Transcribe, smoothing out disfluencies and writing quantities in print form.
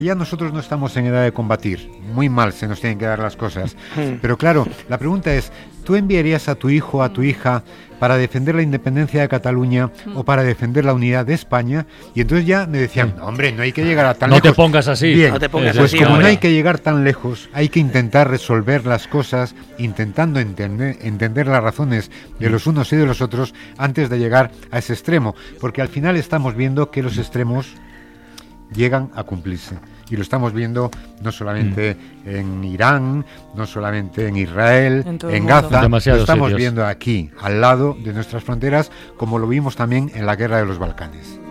Ya nosotros no estamos en edad de combatir, muy mal se nos tienen que dar las cosas, pero claro, la pregunta es, ¿tú enviarías a tu hijo o a tu hija para defender la independencia de Cataluña o para defender la unidad de España? Y entonces ya me decían, no, hombre, no hay que llegar a tan lejos. No te pongas así. Bien, No te pongas pues así, como hombre. no hay que llegar tan lejos, hay que intentar resolver las cosas, intentando entender las razones de los unos y de los otros antes de llegar a ese extremo, porque al final estamos viendo que los extremos llegan a cumplirse. Y lo estamos viendo no solamente en Irán, no solamente en Israel, En Gaza, lo demasiados estamos sitios. viendo aquí, al lado de nuestras fronteras, como lo vimos también en la guerra de los Balcanes.